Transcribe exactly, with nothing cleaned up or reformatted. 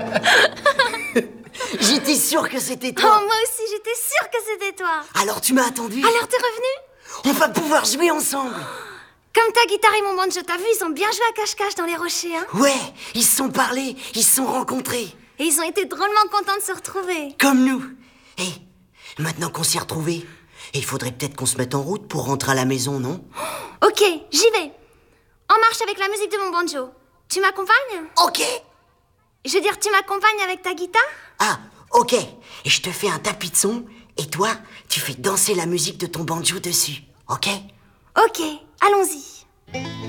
J'étais sûre que c'était Oh, toi. moi aussi, j'étais sûre que c'était toi. Alors tu m'as attendu. Alors t'es revenu? On va pouvoir jouer ensemble. Comme ta guitare et mon banjo, t'as vu, ils ont bien joué à cache-cache dans les rochers, hein? Ouais, ils se sont parlé, ils se sont rencontrés. Et ils ont été drôlement contents de se retrouver. Comme nous. Hé, maintenant qu'on s'est retrouvés, il faudrait peut-être qu'on se mette en route pour rentrer à la maison, non? Ok, j'y vais. En marche avec la musique de mon banjo. Tu m'accompagnes? Ok. Je veux dire, tu m'accompagnes avec ta guitare? Ah, ok. Et je te fais un tapis de son, et toi, tu fais danser la musique de ton banjo dessus, ok? Ok, allons-y.